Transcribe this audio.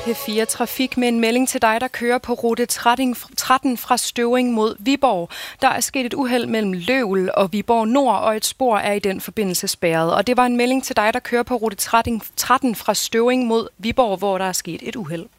P4 Trafik med en melding til dig, der kører på rute 13 fra Støvring mod Viborg. Der er sket et uheld mellem Løvel og Viborg Nord, og et spor er i den forbindelse spærret. Og det var en melding til dig, der kører på rute 13 fra Støvring mod Viborg, hvor der er sket et uheld.